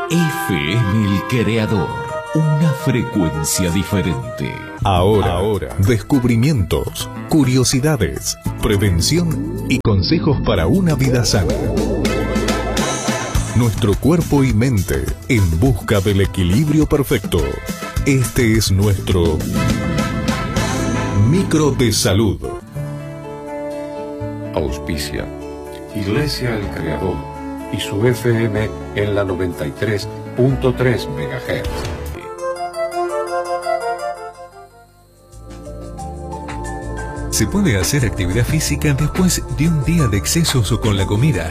FM El Creador, una frecuencia diferente. Ahora, descubrimientos, curiosidades, prevención y consejos para una vida sana. Nuestro cuerpo y mente en busca del equilibrio perfecto. Este es nuestro Micro de Salud. Auspicia Iglesia El Creador y su FM en la 93.3 MHz. ¿Se puede hacer actividad física después de un día de excesos o con la comida?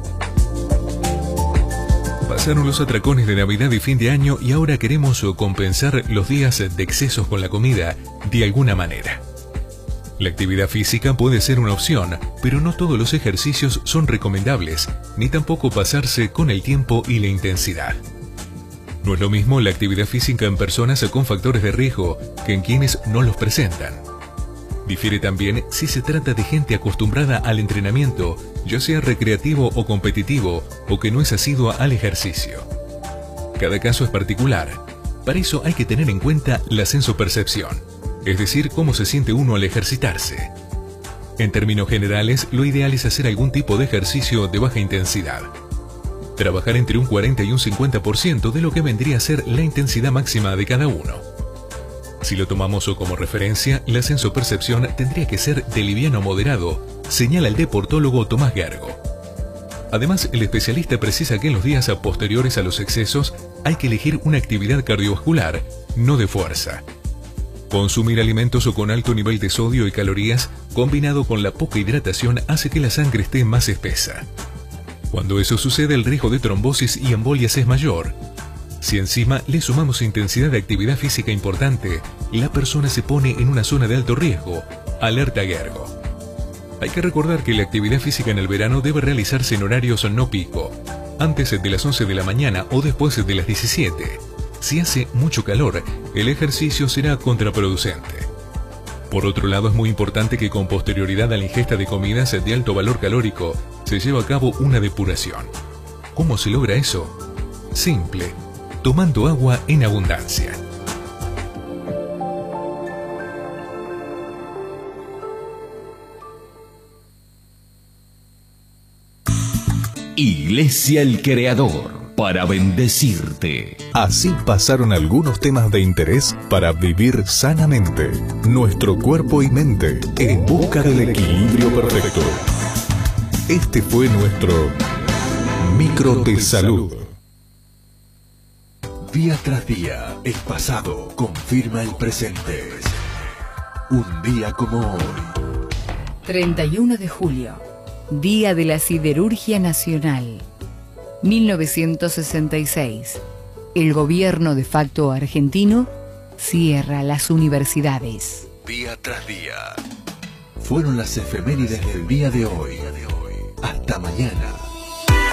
Pasaron los atracones de Navidad y fin de año y ahora queremos compensar los días de excesos con la comida de alguna manera. La actividad física puede ser una opción, pero no todos los ejercicios son recomendables, ni tampoco pasarse con el tiempo y la intensidad. No es lo mismo la actividad física en personas con factores de riesgo que en quienes no los presentan. Difiere también si se trata de gente acostumbrada al entrenamiento, ya sea recreativo o competitivo, o que no es asidua al ejercicio. Cada caso es particular. Para eso hay que tener en cuenta la sensopercepción, es decir, cómo se siente uno al ejercitarse. En términos generales, lo ideal es hacer algún tipo de ejercicio de baja intensidad. Trabajar entre un 40 y un 50% de lo que vendría a ser la intensidad máxima de cada uno. Si lo tomamos como referencia, la sensopercepción tendría que ser de liviano a moderado, señala el deportólogo Tomás Gergo. Además, el especialista precisa que en los días posteriores a los excesos hay que elegir una actividad cardiovascular, no de fuerza. Consumir alimentos con alto nivel de sodio y calorías, combinado con la poca hidratación, hace que la sangre esté más espesa. Cuando eso sucede, el riesgo de trombosis y embolias es mayor. Si encima le sumamos intensidad de actividad física importante, la persona se pone en una zona de alto riesgo, alerta Gergo. Hay que recordar que la actividad física en el verano debe realizarse en horarios no pico, antes de las 11 de la mañana o después de las 17. Si hace mucho calor, el ejercicio será contraproducente. Por otro lado, es muy importante que con posterioridad a la ingesta de comidas de alto valor calórico se lleve a cabo una depuración. ¿Cómo se logra eso? Simple, tomando agua en abundancia. Iglesia El Creador, para bendecirte. Así pasaron algunos temas de interés para vivir sanamente. Nuestro cuerpo y mente en busca del equilibrio perfecto. Este fue nuestro Micro de Salud. Día tras día, el pasado confirma el presente. Un día como hoy. 31 de julio, Día de la Siderurgia Nacional. 1966. El gobierno de facto argentino cierra las universidades. Día tras día. Fueron las efemérides del día de hoy. Hasta mañana.